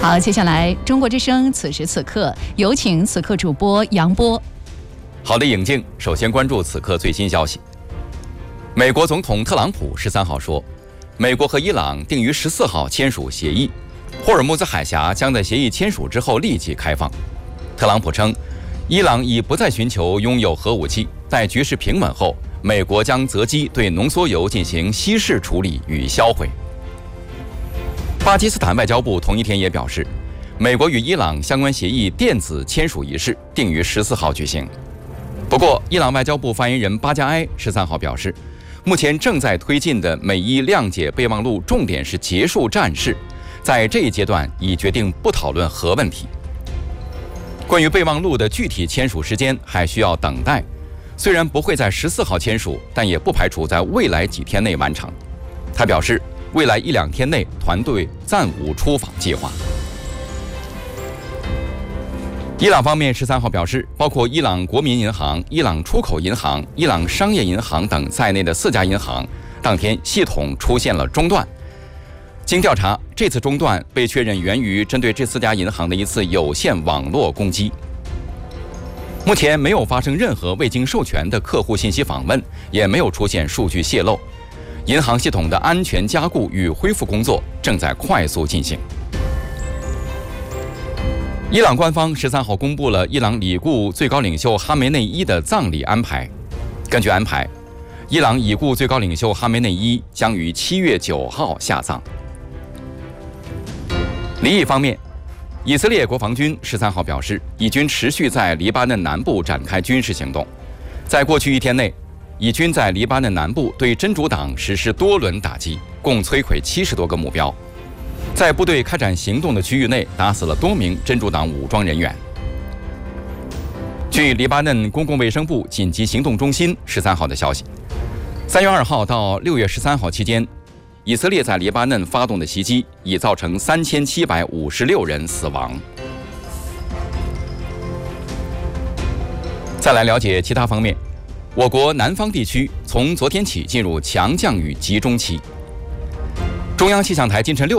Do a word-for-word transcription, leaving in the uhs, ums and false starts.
好，接下来中国之声此时此刻有请此刻主播杨波。 好的，颖静，首先关注此刻最新消息。美国总统特朗普十三号说，美国和伊朗定于十四号签署协议，霍尔木兹海峡将在协议签署之后立即开放。特朗普称，伊朗已不再寻求拥有核武器，待局势平稳后，美国将择机对浓缩铀进行稀释处理与销毁。巴基斯坦外交部同一天也表示，美国与伊朗相关协议电子签署仪式定于十四号举行。不过，伊朗外交部发言人巴加埃十三号表示，目前正在推进的美伊谅解备忘录重点是结束战事，在这一阶段已决定不讨论核问题。关于备忘录的具体签署时间还需要等待，虽然不会在十四号签署，但也不排除在未来几天内完成。他表示，未来一两天内，团队暂无出访计划。伊朗方面十三号表示，包括伊朗国民银行、伊朗出口银行、伊朗商业银行等在内的四家银行，当天系统出现了中断。经调查，这次中断被确认源于针对这四家银行的一次有限网络攻击。目前没有发生任何未经授权的客户信息访问，也没有出现数据泄露。银行系统的安全加固与恢复工作正在快速进行。伊朗官方十三号公布了伊朗已故最高领袖哈梅内伊的葬礼安排。根据安排，伊朗已故最高领袖哈梅内伊将于七月九号下葬。离异方面，以色列国防军十三号表示，以军持续在黎巴嫩南部展开军事行动。在过去一天内，以军在黎巴嫩南部对真主党实施多轮打击，共摧毁七十多个目标。在部队开展行动的区域内，打死了多名真主党武装人员。据黎巴嫩公共卫生部紧急行动中心十三号的消息，三月二号到六月十三号期间，以色列在黎巴嫩发动的袭击已造成三千七百五十六人死亡。再来了解其他方面，我国南方地区从昨天起进入强降雨集中期。中央气象台今晨六